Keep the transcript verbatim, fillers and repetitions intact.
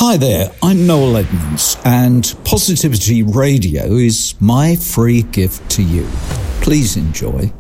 Hi there, I'm Noel Edmonds, and Positivity Radio is my free gift to you. Please enjoy.